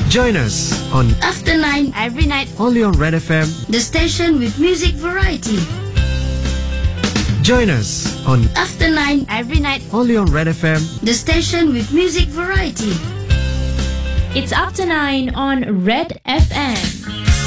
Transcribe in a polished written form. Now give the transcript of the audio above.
Join us on After 9 every night. only on Red FM. The station with music variety. Join us on After 9 every night. only on Red FM. The station with music variety. It's After 9 on Red FM.